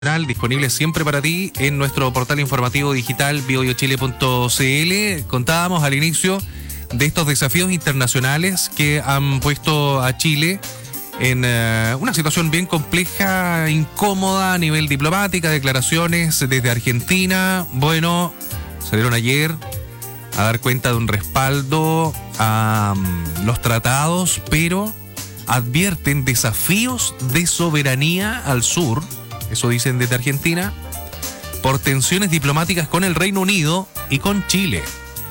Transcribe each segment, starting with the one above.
disponible siempre para ti en nuestro portal informativo digital biobiochile.cl. Contábamos al inicio de estos desafíos internacionales que han puesto a Chile en una situación bien compleja, incómoda a nivel diplomática, declaraciones desde Argentina. Bueno, salieron ayer a dar cuenta de un respaldo a los tratados, pero advierten desafíos de soberanía al sur. Eso dicen desde Argentina, por tensiones diplomáticas con el Reino Unido y con Chile.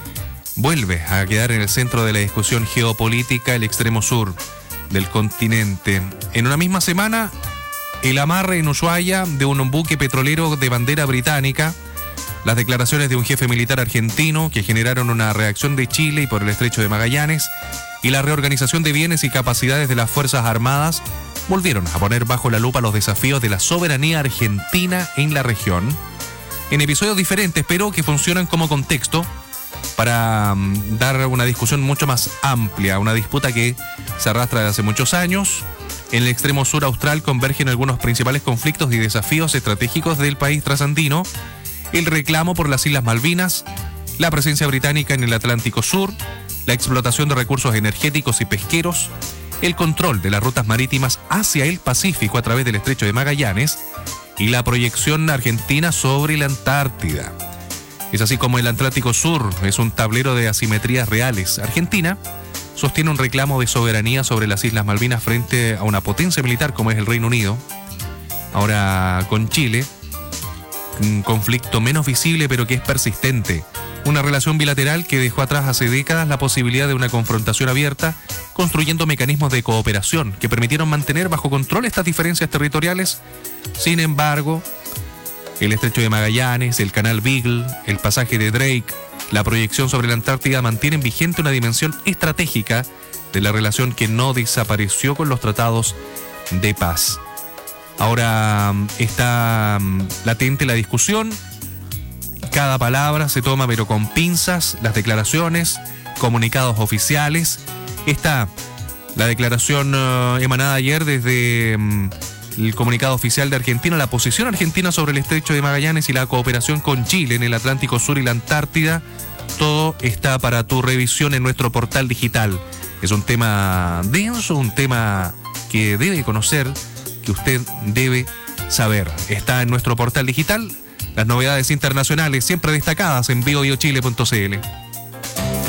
Vuelve a quedar en el centro de la discusión geopolítica el extremo sur del continente. En una misma semana, el amarre en Ushuaia de un buque petrolero de bandera británica, las declaraciones de un jefe militar argentino que generaron una reacción de Chile y por el estrecho de Magallanes, y la reorganización de bienes y capacidades de las Fuerzas Armadas volvieron a poner bajo la lupa los desafíos de la soberanía argentina en la región, en episodios diferentes, pero que funcionan como contexto para dar una discusión mucho más amplia, una disputa que se arrastra desde hace muchos años. En el extremo sur austral convergen algunos principales conflictos y desafíos estratégicos del país trasandino: el reclamo por las Islas Malvinas, la presencia británica en el Atlántico Sur, la explotación de recursos energéticos y pesqueros, el control de las rutas marítimas hacia el Pacífico a través del estrecho de Magallanes y la proyección argentina sobre la Antártida. Es así como el Atlántico Sur es un tablero de asimetrías reales. Argentina sostiene un reclamo de soberanía sobre las Islas Malvinas frente a una potencia militar como es el Reino Unido. Ahora con Chile, un conflicto menos visible pero que es persistente. Una relación bilateral que dejó atrás hace décadas la posibilidad de una confrontación abierta, construyendo mecanismos de cooperación que permitieron mantener bajo control estas diferencias territoriales. Sin embargo, el estrecho de Magallanes, el canal Beagle, el pasaje de Drake, la proyección sobre la Antártida mantienen vigente una dimensión estratégica de la relación que no desapareció con los tratados de paz. Ahora está latente la discusión. Cada palabra se toma pero con pinzas, las declaraciones, comunicados oficiales. Está la declaración emanada ayer desde el comunicado oficial de Argentina, la posición argentina sobre el estrecho de Magallanes y la cooperación con Chile en el Atlántico Sur y la Antártida. Todo está para tu revisión en nuestro portal digital. Es un tema denso, un tema que debe conocer, que usted debe saber. Está en nuestro portal digital. Las novedades internacionales siempre destacadas en biobiochile.cl.